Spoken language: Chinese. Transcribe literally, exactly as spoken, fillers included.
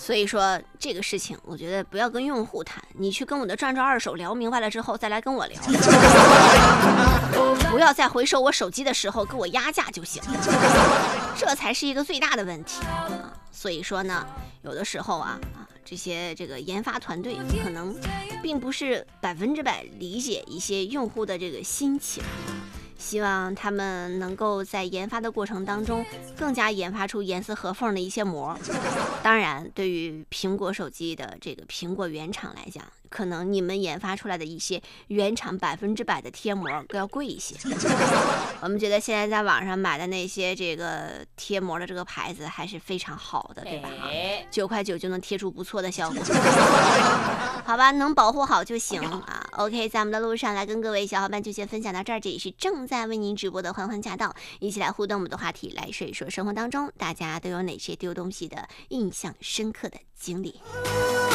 所以说这个事情，我觉得不要跟用户谈，你去跟我的转转二手聊明白了之后，再来跟我聊，不要在回收我手机的时候给我压价就行，这才是一个最大的问题啊。所以说呢，有的时候啊啊，这些这个研发团队可能并不是百分之百理解一些用户的这个心情。希望他们能够在研发的过程当中更加研发出严丝合缝的一些膜。当然，对于苹果手机的这个苹果原厂来讲，可能你们研发出来的一些原厂百分之百的贴膜更要贵一些。我们觉得现在在网上买的那些这个贴膜的这个牌子还是非常好的，对吧？九块九就能贴出不错的效果。好吧，能保护好就行啊。OK， 在我们的路上来跟各位小伙伴就先分享到这儿，这里是正在为您直播的欢欢驾到，一起来互动我们的话题，来说一说生活当中大家都有哪些丢东西的印象深刻的经历。